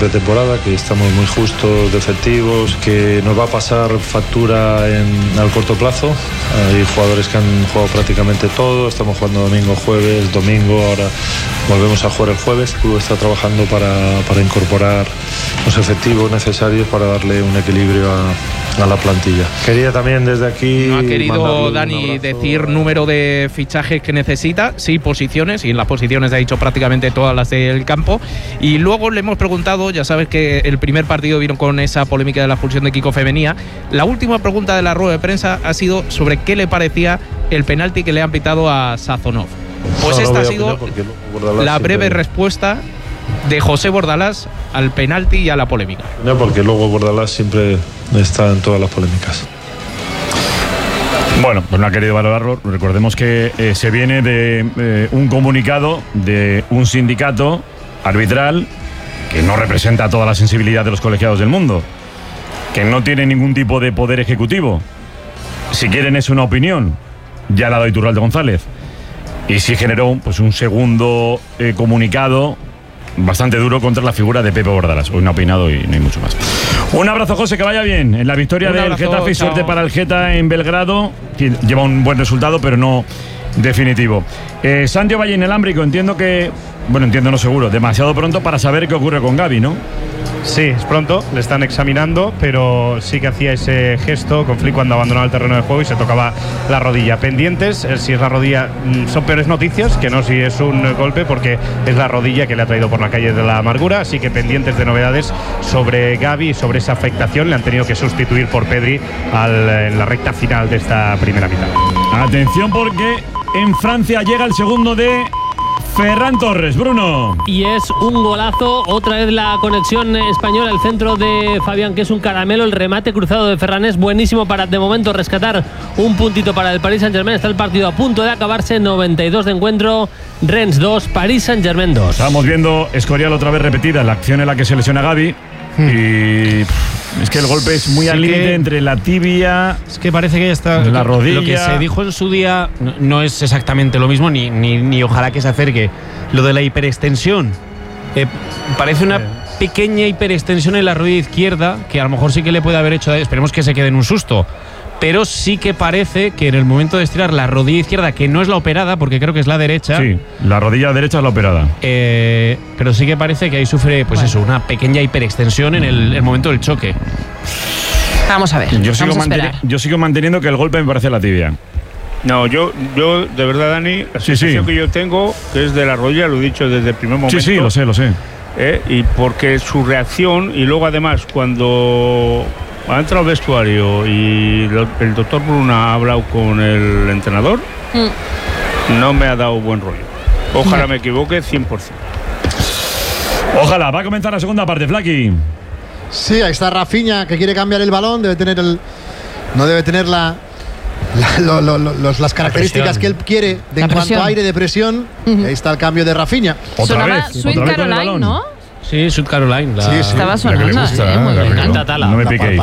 pretemporada, que estamos muy justos de efectivos, que nos va a pasar factura al corto plazo. Hay jugadores que han jugado prácticamente todo, estamos jugando domingo, jueves, domingo, ahora volvemos a jugar el jueves. El club está trabajando para incorporar los efectivos necesarios para darle un equilibrio a la plantilla. Quería también desde aquí... No ha querido Dani decir número de fichajes que necesita, sí posiciones, y en las posiciones ha dicho prácticamente todas las del campo. Y luego le hemos preguntado, ya sabes que el primer partido vino con esa polémica de la expulsión de Kiko Femenía. La última pregunta de la rueda de prensa ha sido sobre qué le parecía el penalti que le han pitado a Sazonov. Pues esta ha sido la breve respuesta de José Bordalás al penalti y a la polémica. No, porque luego Bordalás siempre está en todas las polémicas. Bueno, pues no ha querido valorarlo. Recordemos que se viene de un comunicado de un sindicato arbitral que no representa toda la sensibilidad de los colegiados del mundo, que no tiene ningún tipo de poder ejecutivo. Si quieren es una opinión, ya la da Iturralde González. Y sí generó pues un segundo comunicado bastante duro contra la figura de Pepe Bordalás. Hoy no ha opinado y no hay mucho más. Un abrazo, José, que vaya bien en la victoria del Getafe y suerte para el Geta en Belgrado. Lleva un buen resultado, pero no definitivo. Santi Valle en el Ámbrico, entiendo no seguro, demasiado pronto para saber qué ocurre con Gavi, ¿no? Sí, es pronto, le están examinando, pero sí que hacía ese gesto con Flick cuando abandonaba el terreno de juego y se tocaba la rodilla. Pendientes, si es la rodilla, son peores noticias que no si es un golpe, porque es la rodilla que le ha traído por la calle de la amargura, así que pendientes de novedades sobre Gavi y sobre esa afectación. Le han tenido que sustituir por Pedri en la recta final de esta primera mitad. Atención, porque en Francia llega el segundo de Ferran Torres, Bruno. Y es un golazo, otra vez la conexión española, el centro de Fabián, que es un caramelo, el remate cruzado de Ferran es buenísimo para de momento rescatar un puntito para el Paris Saint-Germain. Está el partido a punto de acabarse, 92 de encuentro, Rennes 2, Paris Saint-Germain 2. Estamos viendo Escorial otra vez repetida, la acción en la que se lesiona Gavi. Y es que el golpe es muy al límite entre la tibia. Es que parece que ya está. La rodilla. Lo que se dijo en su día no es exactamente lo mismo, ni ojalá que se acerque. Lo de la hiperextensión. Parece una pequeña hiperextensión en la rodilla izquierda, que a lo mejor sí que le puede haber hecho. Esperemos que se quede en un susto. Pero sí que parece que en el momento de estirar la rodilla izquierda, que no es la operada, porque creo que es la derecha. Sí, la rodilla derecha es la operada. Pero sí que parece que ahí sufre, pues eso, una pequeña hiperextensión en el momento del choque. Vamos a ver. Yo sigo manteniendo que el golpe me parece la tibia. No, yo de verdad, Dani, la sensación que yo tengo, que es de la rodilla, lo he dicho desde el primer momento. Sí, lo sé. Y porque su reacción, y luego además cuando ha entrado al vestuario y el doctor Bruna ha hablado con el entrenador, no me ha dado buen rollo. Ojalá me equivoque 100%. Ojalá. Va a comenzar la segunda parte, Flaky. Sí, ahí está Rafinha, que quiere cambiar el balón. No debe tener las características que él quiere en cuanto a aire de presión. Ahí está el cambio de Rafinha. Sonaba Sweet Caroline, ¿no? Sí, Sweet Caroline. Sí. Estaba sonando. Me encanta Tala. No me piquéis.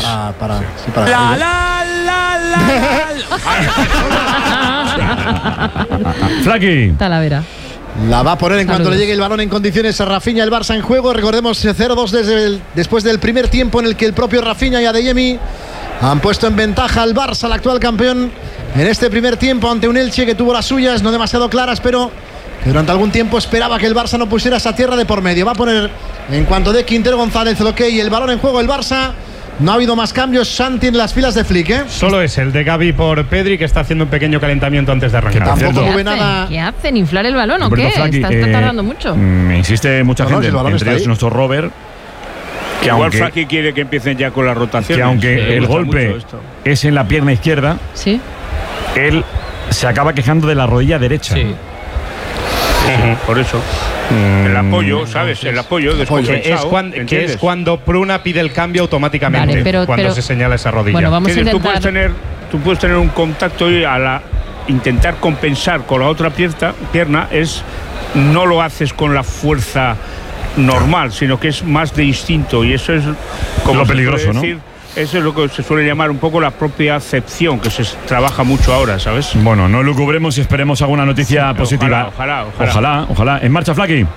Flaky. Talavera. La va a poner en cuanto le llegue el balón en condiciones a Rafinha, el Barça en juego. Recordemos 0-2 después del primer tiempo en el que el propio Rafinha y Adeyemi han puesto en ventaja al Barça, el actual campeón, en este primer tiempo ante un Elche que tuvo las suyas, no demasiado claras, pero que durante algún tiempo esperaba que el Barça no pusiera esa tierra de por medio. Va a poner en cuanto de Quintero González el ok y el balón en juego el Barça. No ha habido más cambios, Santi, en las filas de Flick, ¿eh? Solo es el de Gavi por Pedri, que está haciendo un pequeño calentamiento antes de arrancar. Tampoco tuve nada. ¿Qué hacen? ¿Inflar el balón o qué? Está tardando mucho. Me insiste mucha gente, entre ellos nuestro Robert. Que igual Flaky quiere que empiecen ya con las rotaciones. Que aunque el golpe es en la pierna izquierda, sí, él se acaba quejando de la rodilla derecha. Sí. Por eso. El apoyo, ¿sabes? El apoyo descompensado. Es cuando Pruna pide el cambio automáticamente. Vale, cuando se señala esa rodilla. Bueno, vamos a intentar. Tú puedes tener un contacto y intentar compensar con la otra pierna no lo haces con la fuerza normal, sino que es más de instinto, y eso es como lo peligroso, ¿no? Eso es lo que se suele llamar un poco la propia acepción, que se trabaja mucho ahora, ¿sabes? Bueno, no lucubremos y esperemos alguna noticia positiva. Ojalá. En marcha, Flaky.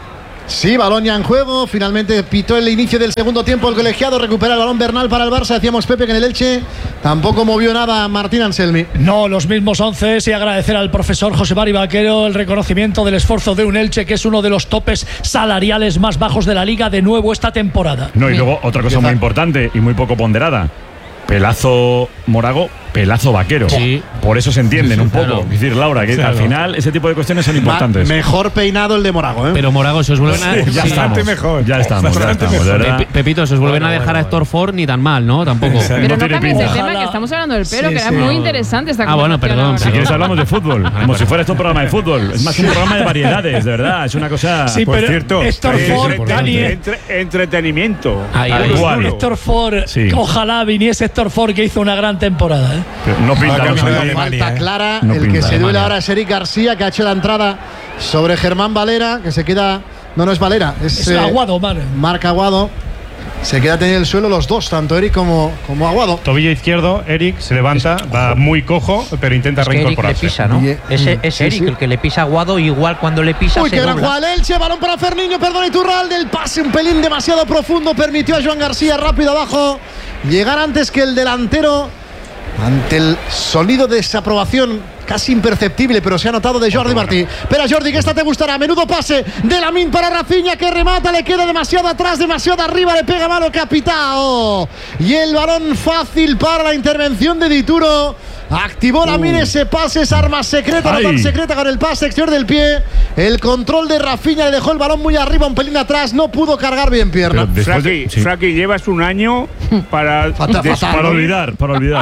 Sí, balón ya en juego. Finalmente pitó el inicio del segundo tiempo el colegiado. Recupera el balón Bernal para el Barça. Decíamos Pepe que en el Elche tampoco movió nada Martín Anselmi. No, los mismos 11. Y agradecer al profesor José Mari Vaquero el reconocimiento del esfuerzo de un Elche que es uno de los topes salariales más bajos de la liga de nuevo esta temporada. No, y luego otra cosa muy importante y muy poco ponderada. Pelazo Morago, pelazo Vaquero. Sí. Por eso se entienden un poco. Es decir, Laura, que al final ese tipo de cuestiones son importantes. Mejor peinado el de Morago, ¿eh? Pero Morago se os vuelven a... Ya estamos. Mejor. Ya estamos. Pepito, se os vuelven a dejar a Héctor Ford ni tan mal, ¿no? Tampoco. Pero no cambies de tema, que estamos hablando del pelo, que era muy interesante esta conversación. Bueno, perdón. Si quieres hablamos de fútbol. Como si fuera esto un programa de fútbol. Es más un programa de variedades, de verdad. Es una cosa... Sí, por pero cierto, Héctor Ford, entretenimiento. Héctor Ford, ojalá viniese Héctor Ford, que hizo una gran temporada. No pinta. Falta clara. El que se duele ahora es Eric García, que ha hecho la entrada sobre Germán Valera, que se queda. No es Valera, es Aguado, Marc Aguado. Se queda teniendo el suelo los dos, tanto Eric como Aguado. Tobillo izquierdo, Eric se levanta, va muy cojo, pero intenta reincorporarse. Eric le pisa, ¿no? Es Eric el que le pisa a Aguado, igual cuando le pisa. Uy, qué gran jugada el Elche, balón para Ferniño, perdón, Iturralde, el pase un pelín demasiado profundo, permitió a Joan García rápido abajo llegar antes que el delantero. Ante el sonido de desaprobación casi imperceptible, pero se ha notado de Jordi Martí. Espera, Jordi, que esta te gustará. Menudo pase de Lamine para Rafinha, que remata, le queda demasiado atrás, demasiado arriba, le pega malo Capitao. Y el balón fácil para la intervención de Dituro. Activó Lamine ese pase, esa arma secreta, no tan secreta, con el pase exterior del pie. El control de Rafinha le dejó el balón muy arriba, un pelín atrás, no pudo cargar bien pierna. Fraki, llevas un año para olvidar.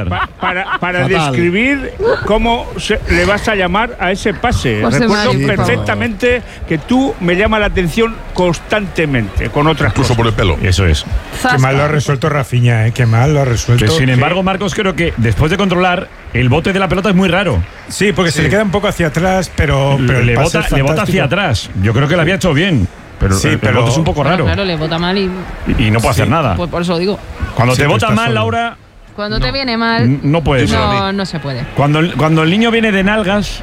Para describir cómo le vas a llamar a ese pase. José Recuerdo Mari, perfectamente que tú me llamas la atención constantemente con otras incluso cosas. por el pelo. Eso es. Qué mal lo ha resuelto Rafinha, qué mal lo ha resuelto. Sin embargo, Marcos, creo que después de controlar, el bote de la pelota es muy raro. Sí, porque se le queda un poco hacia atrás, pero le bota hacia atrás. Yo creo que lo había hecho bien. Pero el bote es un poco raro. Claro, le bota mal y no puede hacer nada. Pues por eso digo. Cuando te bota mal, Laura. Cuando te viene mal, no puedes. No se puede. Cuando el niño viene de nalgas.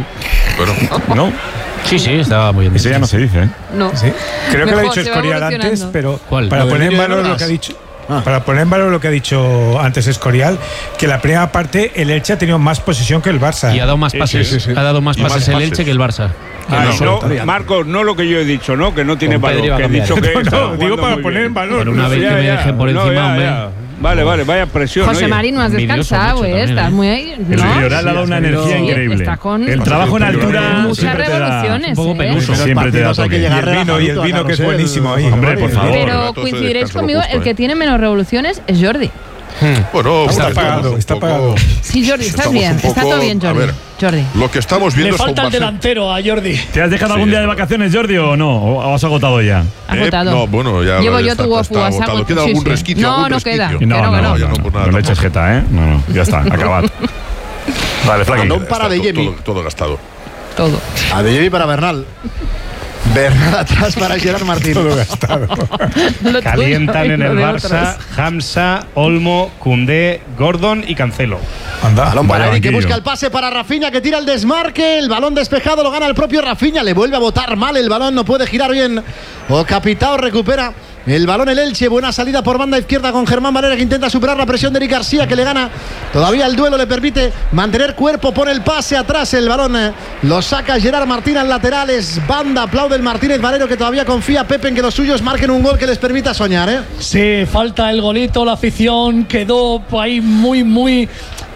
¿No? Sí, estaba muy bien. Eso ya no se dice, ¿eh? No. ¿Sí? Creo que lo ha dicho se va Escorial antes, pero ¿cuál? Para poner en valor lo que ha dicho. Para poner en valor lo que ha dicho antes Escorial, que la primera parte el Elche ha tenido más posesión que el Barça. Y ha dado más pases. Ha dado más pases el Elche que el Barça. Marcos, no lo que yo he dicho, ¿no? Que no tiene valor. Que he dicho que digo para poner en valor. Por una vez que me dejen por encima, hombre. Vale, vaya presión. José Mari, no has descansado, estás muy ahí. El Villarreal ha dado una energía increíble. El trabajo en altura. Muchas revoluciones. Un poco peluso. Siempre te da toque. Y el vino que es buenísimo ahí. Hombre, por favor. Pero coincidiréis conmigo, el que tiene menos revoluciones es Jordi. Bueno, está pagado. Sí, Jordi, estás bien. Está todo bien, Jordi. A ver, Lo que estamos viendo le falta es el delantero a Jordi. ¿Te has dejado algún día de vacaciones, Jordi, o no? ¿O has agotado ya? Agotado. No, bueno, ya llevo yo tu agotado. ¿Queda algún resquicio? No queda. No le eches jeta, ¿eh? No, ya está, acabado. Vale, Flaqui. Balón para Adeyemi. Todo gastado. Todo. Adeyemi para Bernal. Bernal atrás para Gerard Martín. Todo gastado. Calientan en el Barça Hamza, Olmo, Koundé, Gordon y Cancelo. Balón para Eric, que busca el pase para Rafinha, que tira el desmarque. El balón despejado lo gana el propio Rafinha. Le vuelve a botar mal el balón, no puede girar bien. Capitao recupera el balón el Elche. Buena salida por banda izquierda con Germán Valera, que intenta superar la presión de Eric García, que le gana. Todavía el duelo le permite mantener cuerpo, pone el pase atrás. El balón lo saca Gerard Martín al lateral. Es banda, aplaude el Martínez Valero, que todavía confía Pepe en que los suyos marquen un gol que les permita soñar, ¿eh? Sí, falta el golito. La afición quedó ahí muy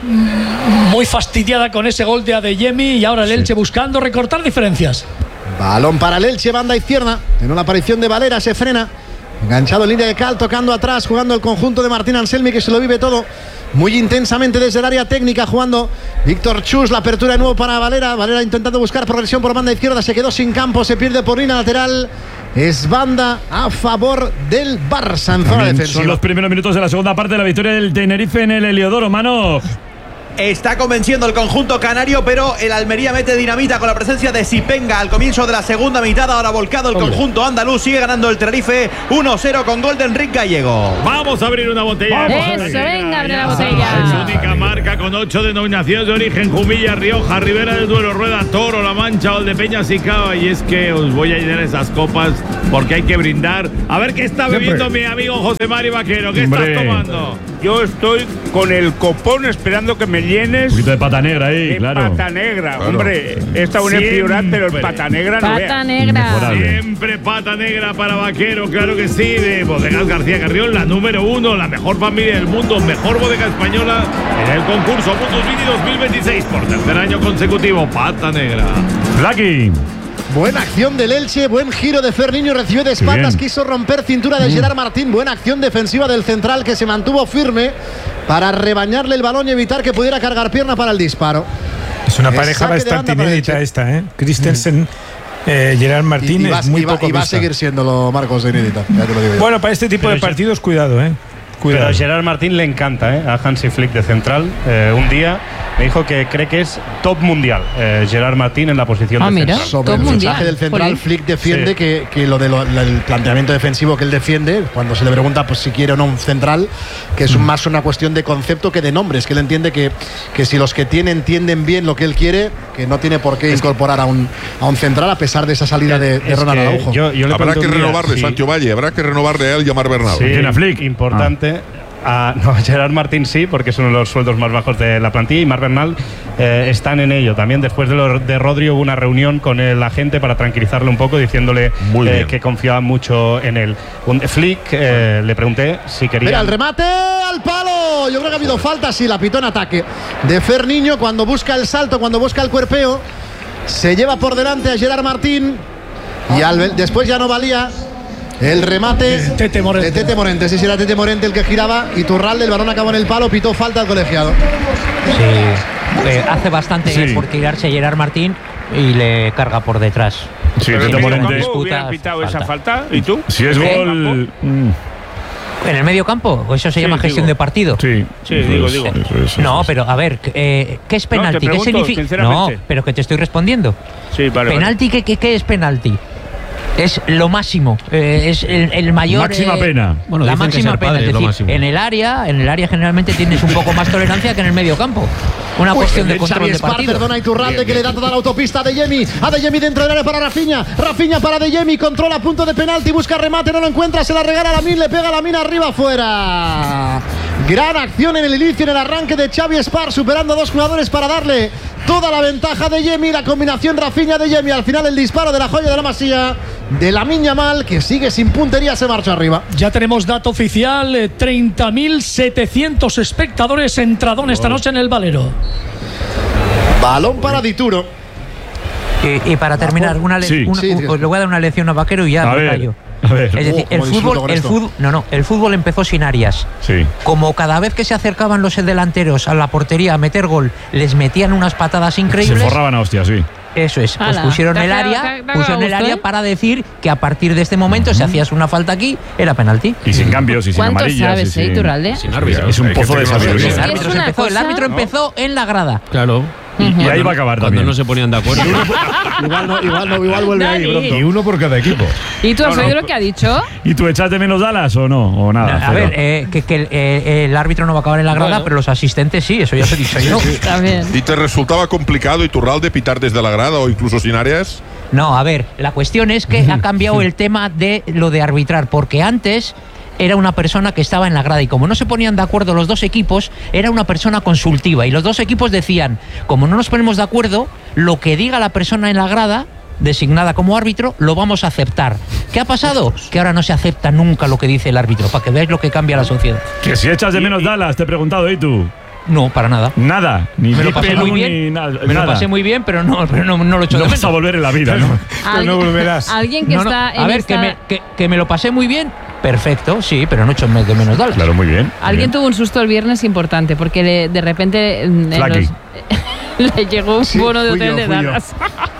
fastidiada con ese gol de Adeyemi. Y ahora el Elche buscando recortar diferencias. Balón para el Elche, banda izquierda. En una aparición de Valera se frena. Enganchado en línea de cal, tocando atrás, jugando el conjunto de Martín Anselmi, que se lo vive todo muy intensamente desde el área técnica, jugando Víctor Chus. La apertura de nuevo para Valera. Valera intentando buscar progresión por banda izquierda, se quedó sin campo, se pierde por línea lateral. Es banda a favor del Barça en zona defensiva. Son los primeros minutos de la segunda parte de la victoria del Tenerife en el Heliodoro, mano. está convenciendo el conjunto canario, pero el Almería mete dinamita con la presencia de Sipenga al comienzo de la segunda mitad. Ahora volcado el conjunto andaluz, sigue ganando el Tenerife 1-0 con gol de Enrique Gallego. Vamos a abrir una botella. Eso, venga, abre la botella. Es única marca con 8 denominaciones de origen: Jumilla, Rioja, Ribera del Duero, Rueda, Toro, La Mancha, Valdepeñas y Cava. Y es que os voy a llenar esas copas porque hay que brindar. A ver qué está bebiendo mi amigo José Mari Vaquero. ¿Qué estás tomando? Yo estoy con el copón esperando que me llenes. Un poquito de pata negra ahí, claro. Pata negra, claro. Hombre, está un Priorat, pero el pata negra no Pata veas. negra. Siempre pata negra para Vaquero, claro que sí. De Bodegas García Carrión, la número 1, la mejor familia del mundo, mejor bodega española en el concurso Mundus Vini 2026 por tercer año consecutivo. Pata negra. Lucky. Buena acción del Elche, buen giro de Ferniño, recibió de espaldas, quiso romper cintura de Gerard Martín. Buena acción defensiva del central que se mantuvo firme para rebañarle el balón y evitar que pudiera cargar pierna para el disparo. Es una pareja bastante inédita esta, ¿eh? Christensen, Gerard Martín es muy poco y va a vista. seguir siéndolo, Marcos, de inédita. Ya te lo digo yo. Bueno, para este tipo de partidos, cuidado, ¿eh? Pero a Gerard Martín le encanta, a Hansi Flick de central. Un día me dijo que cree que es top mundial Gerard Martín en la posición de mira, central. Sobre el mensaje del central, Flick defiende que lo del planteamiento defensivo que él defiende, cuando se le pregunta pues si quiere o no un central, que es más una cuestión de concepto que de nombres, que él entiende que si los que entienden bien lo que él quiere, que no tiene por qué incorporar a un central a pesar de esa salida de Ronald Araujo. Habrá que renovarle, Santi Valle, habrá que renovarle a él y a Marc Bernal. Sí, Flick, importante. No, Gerard Martín sí, porque es uno de los sueldos más bajos de la plantilla, y Marc Bernal están en ello. También después de Rodri hubo una reunión con el agente para tranquilizarle un poco, diciéndole que confiaba mucho en él. Flick le pregunté si quería. Mira, el remate al palo. Yo creo que ha habido falta, sí, la pitó en ataque de Ferniño cuando busca el salto, cuando busca el cuerpeo. Se lleva por delante a Gerard Martín y después ya no valía. El remate de Tete Morente. Sí, era Tete Morente el que giraba. Y Turralde, el balón acabó en el palo, pitó falta al colegiado. Sí, hace bastante por tirarse Gerard Martín y le carga por detrás. Sí, Tete Morente. ¿Hubiera pitado esa falta? ¿Y tú? Si es gol. ¿En el medio campo? ¿O eso se llama gestión de partido? Sí, digo. No, pero a ver, ¿qué es penalti? No, ¿Qué significa? No, pero que te estoy respondiendo. Sí, vale. ¿Penalti? ¿Qué es penalti? Es lo máximo, es el mayor. Máxima pena. Bueno, la máxima pena. Es decir, en el área generalmente tienes un poco más tolerancia que en el medio campo. Una cuestión de control de partido. Perdona a Iturralde que le da toda la autopista a Adeyemi. Adeyemi dentro del área para Rafinha. Rafinha para Adeyemi. Controla a punto de penalti. Busca remate. No lo encuentra. Se la regala a Lamin. Le pega a Lamin arriba fuera. Gran acción en el inicio, en el arranque de Xavi Espar. Superando a dos jugadores para darle toda la ventaja a Adeyemi. La combinación Rafinha-Adeyemi. Al final el disparo de la joya de la Masía. De Lamine Yamal, que sigue sin puntería, se marcha arriba. Ya tenemos dato oficial, 30.700 espectadores entradón esta noche en el Valero. Balón para Dituro. Y para terminar, le voy a dar una lección a Vaquero y ya me callo. A ver. Es decir, el fútbol empezó sin Arias. Sí. Como cada vez que se acercaban los delanteros a la portería a meter gol, les metían unas patadas increíbles. Se forraban a hostias, sí. Eso es, pues pusieron el área para decir que a partir de este momento, si hacías una falta aquí, era penalti. Y sin cambios y sin amarillas. ¿Cuánto sabes, Iturralde? Sin árbitro. Es un pozo de sabiduría. El árbitro empezó en la grada. Claro. Y ahí va a acabar cuando también. no se ponían de acuerdo. igual vuelve ahí pronto. Y uno por cada equipo. ¿Y tú has oído lo que ha dicho? ¿Y tú echaste menos Dallas o no? ¿O nada? A ver, que el árbitro no va a acabar en la grada, pero los asistentes sí, eso ya se dicho yo. ¿Y te resultaba complicado, Iturralde, pitar desde la grada o incluso sin áreas? No, a ver, la cuestión es que ha cambiado el tema de lo de arbitrar, porque antes era una persona que estaba en la grada y como no se ponían de acuerdo los dos equipos, era una persona consultiva y los dos equipos decían, como no nos ponemos de acuerdo, lo que diga la persona en la grada designada como árbitro, lo vamos a aceptar. ¿Qué ha pasado? Que ahora no se acepta nunca lo que dice el árbitro, para que veáis lo que cambia la sociedad. Que si echas de menos Dallas, te he preguntado, ¿y tú? No, para nada. Nada, ni me lo pasé muy bien. Me lo pasé muy bien, pero no lo echo de menos. No vas a volver en la vida, ¿no? No volverás. Alguien que está en a ver, que me lo pasé muy bien, perfecto, sí, pero no echo de menos Dallas. Claro, muy bien. Alguien tuvo un susto el viernes importante, porque de repente le llegó un bono de hotel de Dallas.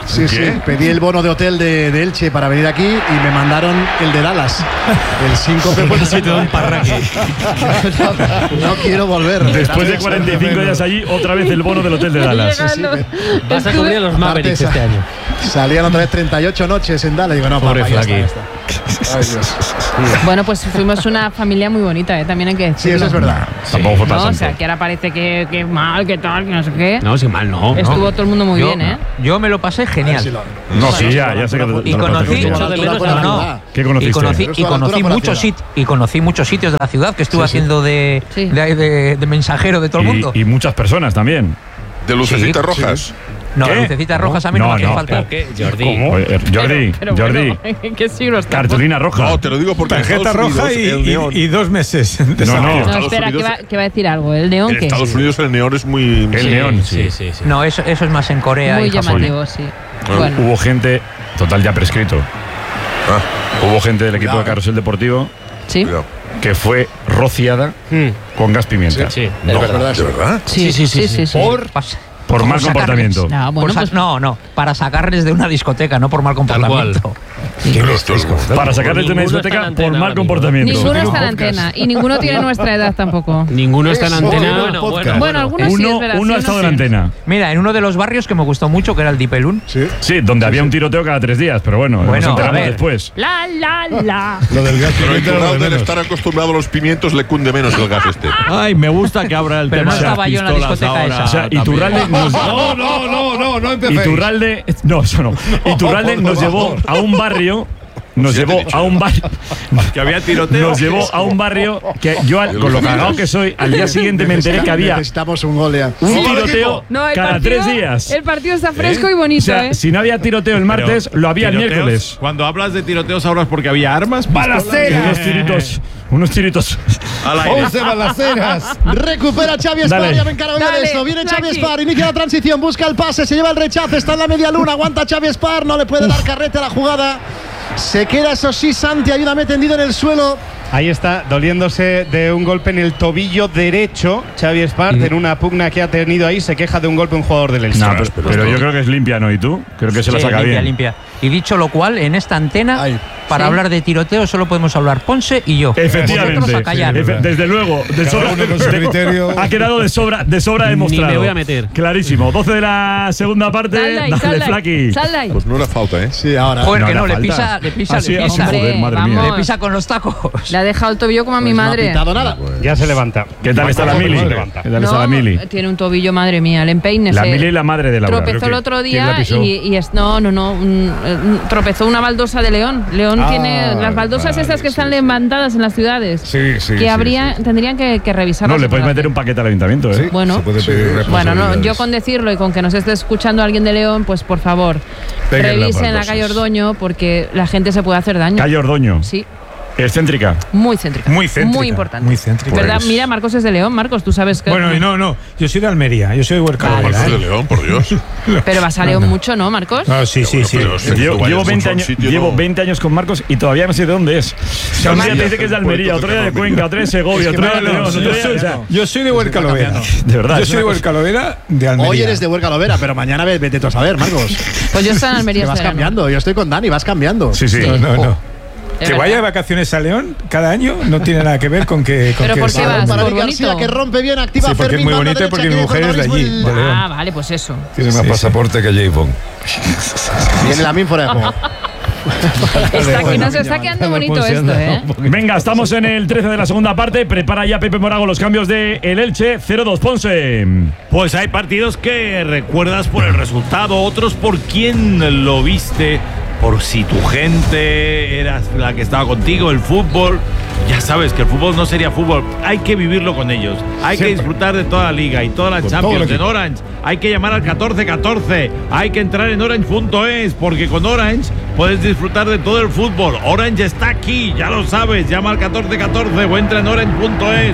Sí, pedí el bono de hotel de Elche para venir aquí y me mandaron el de Dallas. El síncope fue un parraque. No quiero volver. Después de 45 días allí, otra vez el bono del hotel de Dallas. Vas a cubrir a los Mavericks este año. Salían otra vez 38 noches en Dallas. Digo, no, pobre Flaky. Ay, Dios. Bueno, pues fuimos una familia muy bonita, también hay que decirlo. Sí, eso es verdad. Tampoco fue para O tanto. sea, que ahora parece que mal, que tal, que no sé qué. No, sin mal, no. Estuvo todo el mundo muy bien, ¿eh? Yo me lo pasé genial. No, sí, ya sé que Y conocí, ¿Qué conociste? y conocí muchos sitios de la ciudad que estuve haciendo de mensajero de todo el mundo. Y muchas personas también. ¿De lucecitas rojas? No, lucecitas rojas a mí no me hacen falta. Jordi, ¿Qué siglo está? cartulina roja. No, te lo digo porque tarjeta roja y 2 meses. No, espera, que va a decir algo. El neón, en ¿qué? Estados Unidos el neón es muy... El neón, sí. No, eso es más en Corea Muy y Japón. llamativo, sí. Bueno. Hubo gente, total ya prescrito. Hubo gente del equipo de Carrusel Deportivo que fue rociada con gas pimienta. Sí, ¿De verdad? Sí. Por mal comportamiento. No, para sacarles de una discoteca, no por mal comportamiento. Para sacarles de una discoteca por mal comportamiento. Ninguno está en antena y ninguno tiene nuestra edad tampoco. Ninguno está en antena. Bueno, algunos sí, es verdad. Uno ha estado en antena. Mira, en uno de los barrios que me gustó mucho, que era el Dipelún. Sí, donde había un tiroteo cada 3 días, pero bueno, nos enteramos después. La. Lo del gas pimienta. Pero al estar acostumbrado a los pimientos le cunde menos el gas este. Ay, me gusta que abra el tema. tema. Pero no estaba yo en la discoteca esa. O sea, Iturralde nos... No empecéis. Iturralde... No, eso no. Iturralde nos llevó a un barrio... que había tiroteo. Nos llevó a un barrio que yo, con lo cagado que soy, al día siguiente me enteré que había Necesitamos un gol ya. un tiroteo cada 3 días. El partido está fresco y bonito, O sea, si no había tiroteo el martes, lo había el miércoles. Cuando hablas de tiroteos ahora es porque había armas. ¡Balaceras! Unos tiritos. 11 balaceras. Recupera Xavi Espar. Ya me encargo yo de esto. Viene Xavi Espar. Inicia la transición. Busca el pase. Se lleva el rechazo. Está en la media luna. Aguanta Xavi Espar. No le puede dar carrete a la jugada. Se queda, eso sí, Santi. Ayúdame, tendido en el suelo. Ahí está, doliéndose de un golpe en el tobillo derecho. Xavi Espart, en una pugna que ha tenido ahí, se queja de un golpe un jugador del Elche. No, pero yo creo que es limpia, ¿no? ¿Y tú? Creo que se la saca bien. Limpia. Y dicho lo cual, en esta antena, para hablar de tiroteo, solo podemos hablar Ponce y yo. Efectivamente. A callar. Desde luego. Ha quedado de sobra demostrado. Ni me voy a meter. Clarísimo. 12 de la segunda parte. Dale, Flaky. Pues no era falta, ¿eh? Sí, ahora. Joder, que no, le pisa. Joder, madre mía. Le pisa con los tacos. Le ha dejado el tobillo como a mi madre. No ha nada. Ya se levanta. ¿Qué tal está la Mili? ¿Qué tal está la Mili? Tiene un tobillo, madre mía. El empeine. La Mili es la madre de Laura. Tropezó el otro día y tropezó una baldosa de León. León tiene las baldosas estas que están levantadas en las ciudades. Tendrían que revisarlas. No, le puedes meter un paquete al ayuntamiento, ¿eh? Bueno, yo con decirlo y con que nos esté escuchando alguien de León, pues por favor, revisen la calle Ordoño porque la gente se puede hacer daño. ¿Calle Ordoño? Sí. ¿Excéntrica? Muy céntrica. Muy importante. Muy céntrica. ¿Verdad? Mira, Marcos es de León. Marcos, tú sabes que... Bueno, no. Yo soy de Almería. Yo soy de Huerca. Marcos de León, por Dios. Pero vas a León mucho, ¿no, Marcos? No, sí. Llevo 20 años con Marcos y todavía no sé de dónde es. Un día te dice que es de Almería, otro día de Cuenca, otro día de Segovia, otro día de León. Yo soy de Huerca Lovera. De verdad. Yo soy de Huerca Lovera de Almería. Hoy eres de Huerca Lovera, pero mañana vete tú a saber, Marcos. Pues yo estoy en Almería. Vas cambiando. Yo estoy con Dani, vas cambiando. Sí. No. Que vaya de vacaciones a León cada año no tiene nada que ver con que. ¿Pero por qué vas? Para ¿Por García, que rompe bien, activa porque Fermín, es muy bonito y porque mi mujer es de allí. De León. Ah, vale, pues eso. Tiene más pasaporte que J. Bond. Viene la fuera de juego. Nos está quedando bonito esto, ¿eh? Venga, estamos en el 13 de la segunda parte. Prepara ya Pepe Morago los cambios de el Elche. 0-2, Ponce. Pues hay partidos que recuerdas por el resultado, otros por quién lo viste, por si tu gente era la que estaba contigo, el fútbol. Ya sabes que el fútbol no sería fútbol, hay que vivirlo con ellos. Hay que disfrutar de toda la liga y todas las Champions en Orange. Hay que llamar al 1414. Hay que entrar en orange.es porque con Orange puedes disfrutar de todo el fútbol. Orange está aquí, ya lo sabes. Llama al 1414 o entra en orange.es.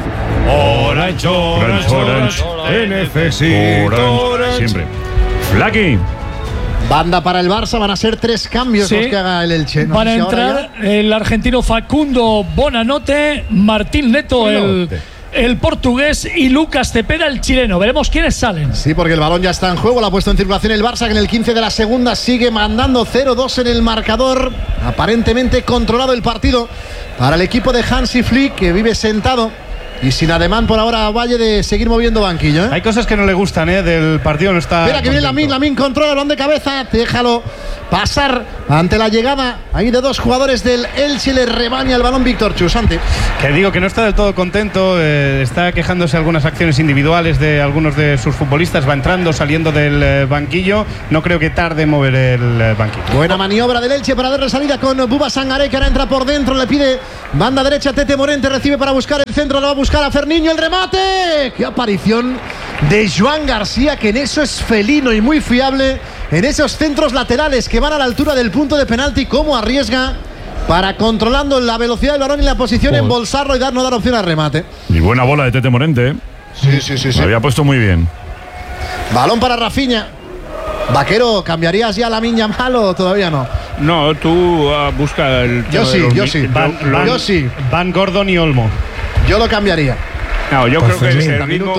Orange. Te necesito. Orange. Siempre. Flaky. Banda para el Barça, van a ser 3 cambios los que haga el Elche. Van a entrar el argentino Facundo Bonanote, Martín Neto, el portugués, y Lucas Cepeda, el chileno. Veremos quiénes salen. Sí, porque el balón ya está en juego, lo ha puesto en circulación el Barça, que en el 15 de la segunda sigue mandando 0-2 en el marcador. Aparentemente controlado el partido para el equipo de Hansi Flick, que vive sentado y sin ademán por ahora Valle de seguir moviendo banquillo. Hay cosas que no le gustan del partido, no está. Espera que viene Lamine controla el balón de cabeza, déjalo pasar ante la llegada ahí de dos jugadores del Elche. Le rebaña el balón Víctor Chusante. Que digo que no está del todo contento, está quejándose de algunas acciones individuales de algunos de sus futbolistas, va entrando, saliendo del banquillo. No creo que tarde en mover el banquillo. Buena maniobra del Elche para darle salida con Buba Sangaré, que ahora entra por dentro, le pide banda derecha Tete Morente, recibe para buscar el centro, lo va a buscar a Ferniño, el remate. ¡Qué aparición de Joan García, que en eso es felino y muy fiable! En esos centros laterales que van a la altura del punto de penalti, cómo arriesga para, controlando la velocidad del balón y la posición, embolsarlo y no dar opción al remate. Y buena bola de Tete Morente. Sí. Lo había puesto muy bien. Balón para Rafinha. Vaquero, ¿cambiarías ya a Lamine Yamal o todavía no? No, tú busca el. Yo sí. Van Gordon y Olmo. Yo lo cambiaría. No, yo creo que el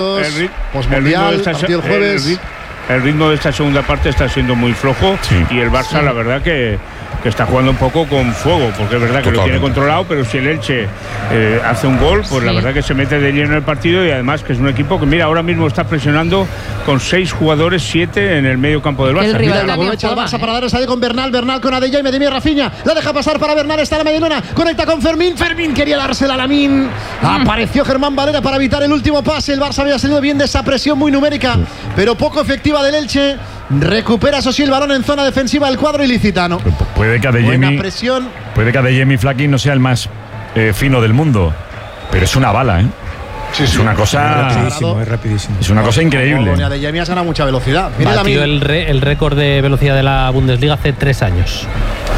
ritmo de esta segunda parte está siendo muy flojo, y el Barça, la verdad que está jugando un poco con fuego, porque es verdad que lo tiene controlado, pero si el Elche hace un gol, pues la verdad que se mete de lleno en el partido, y además que es un equipo que, mira, ahora mismo está presionando con 6 jugadores, 7 en el medio campo del Barça. Mira, la aprovecha el Barça para dar esa con Bernal con Adeyemi, de Rafinha, la deja pasar para Bernal, está en la medialuna, conecta con Fermín quería dársela a Lamine, apareció Germán Valera para evitar el último pase. El Barça había salido bien de esa presión muy numérica, pero poco efectiva del Elche. Recupera, eso sí, el balón en zona defensiva del cuadro ilicitano. Puede que Adeyemi Flaky no sea el más fino del mundo, pero es una bala, es una cosa. Es rapidísimo. Es una cosa increíble. Adeyemi ha ganado mucha velocidad. Batió el récord de velocidad de la Bundesliga hace 3 años.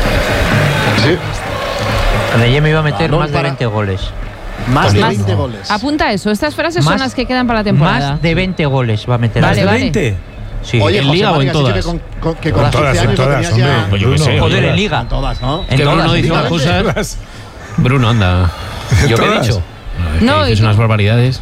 Sí. Adeyemi iba a meter más de 20 goles. Más de 20 goles. Apunta eso, estas frases son las que quedan para la temporada. Más de 20 goles va a meter. Vale. Sí. Oye, ¿en Liga o en todas? Que con 15 años lo tenías ya. Joder, en Liga. En todas, ¿no? Que Bruno dice unas cosas. Bruno, anda. ¿Yo qué he dicho? No, dices unas barbaridades.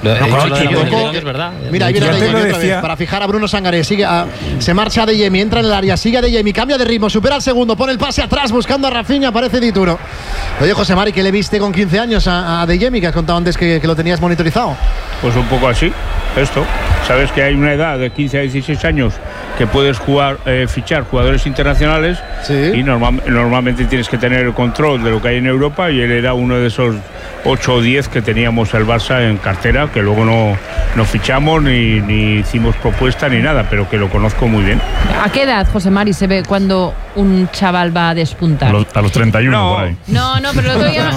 Es verdad. Mira, ahí viene Adeyemi otra vez para fijar a Bruno Sangaré. Se marcha Adeyemi, entra en el área, sigue Adeyemi, cambia de ritmo, supera al segundo, pone el pase atrás buscando a Rafinha, aparece Dituro. Oye, José Mari, ¿qué le viste con 15 años a Adeyemi, que has contado antes que lo tenías monitorizado? Pues un poco así, esto. Sabes que hay una edad de 15 a 16 años que puedes fichar jugadores internacionales, y normalmente tienes que tener el control de lo que hay en Europa, y él era uno de esos 8 o 10 que teníamos el Barça en cartera, que luego no fichamos ni hicimos propuesta ni nada, pero que lo conozco muy bien. ¿A qué edad, José Mari, se ve cuando un chaval va a despuntar? A los 31 por ahí. No, pero el otro día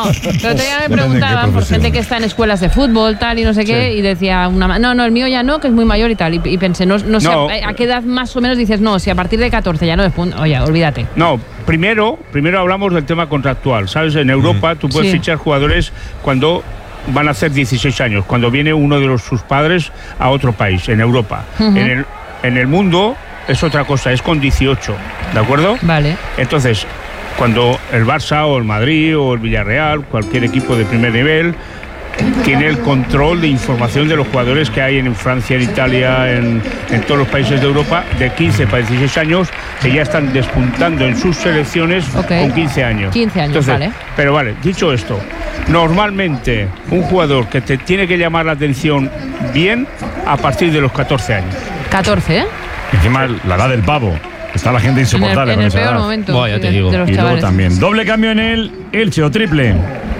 me preguntaban por gente que está en escuelas de fútbol, tal y no sé qué, y decía el mío ya no, que es muy mayor y tal, y pensé, no sé a qué edad más o menos dices, no, si a partir de 14 ya no despunta, oye, olvídate. No, primero hablamos del tema contractual, ¿sabes? En Europa tú puedes fichar jugadores cuando van a hacer 16 años, cuando viene uno de sus padres a otro país, en Europa. En el mundo es otra cosa, es con 18, ¿de acuerdo? Vale. Entonces, cuando el Barça o el Madrid o el Villarreal, cualquier equipo de primer nivel, tiene el control de información de los jugadores que hay en Francia, en Italia, en todos los países de Europa, de 15 para 16 años, que ya están despuntando en sus selecciones con 15 años. 15 años, entonces, vale. Pero vale, dicho esto, normalmente un jugador que te tiene que llamar la atención bien a partir de los 14 años. 14, ¿eh? Encima la edad del pavo. Está la gente insoportable. En el peor momento ya te digo. de los y chavales. luego también. Doble cambio en el Elche o triple.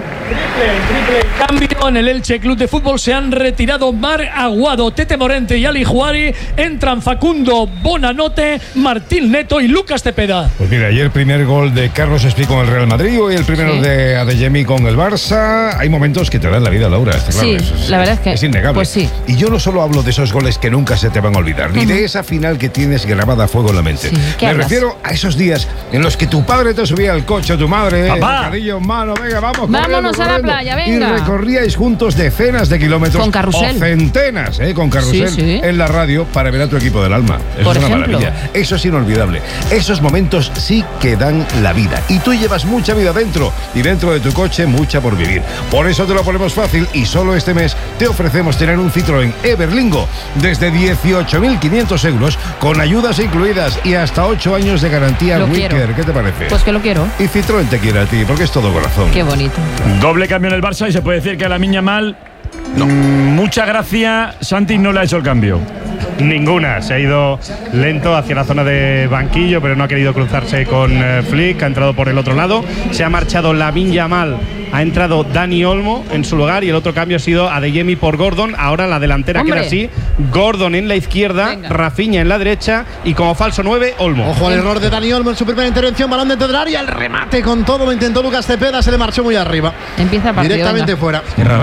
Triple cambio en el Elche Club de Fútbol. Se han retirado Marc Aguado, Tete Morente y Ali Juari. Entran Facundo Bonanote, Martín Neto y Lucas Cepeda. Pues mira, ayer el primer gol de Carlos Espí con el Real Madrid, hoy el primero de Adeyemi con el Barça. Hay momentos que te dan la vida, Laura. Sí, la verdad es que es innegable. Pues sí. Y yo no solo hablo de esos goles que nunca se te van a olvidar, ni de esa final que tienes grabada a fuego en la mente. Me refiero a esos días en los que tu padre te subía al coche, tu madre, bocadillo en mano, venga, vámonos a la playa, y venga. recorríais juntos decenas de kilómetros Con carrusel. o centenas, con carrusel Sí. en la radio para ver a tu equipo del alma. Eso Por es una ejemplo. maravilla. Eso es inolvidable. Esos momentos sí que dan la vida. Y tú llevas mucha vida dentro y dentro de tu coche mucha por vivir. Por eso te lo ponemos fácil y solo este mes te ofrecemos tener un Citroën Everlingo desde 18.500 euros con ayudas incluidas y hasta 8 años de garantía Lo Wicker. quiero. ¿Qué te parece? Pues que lo quiero. Y Citroën te quiere a ti porque es todo corazón. Qué bonito. Doble cambio en el Barça y se puede decir que a la Miña Mal mucha gracia. Santi no le ha hecho el cambio. Ninguna, se ha ido lento hacia la zona de banquillo, pero no ha querido cruzarse con Flick, ha entrado por el otro lado, se ha marchado Lamine Yamal, ha entrado Dani Olmo en su lugar y el otro cambio ha sido Adeyemi por Gordon. Ahora la delantera ¡Hombre! queda así, Gordon en la izquierda, Venga. Rafinha en la derecha y como falso 9, Olmo. Ojo al error de Dani Olmo en su primera intervención, balón dentro del área, el remate con todo lo intentó Lucas Cepeda, se le marchó muy arriba. Empieza el partido. Directamente venga. fuera.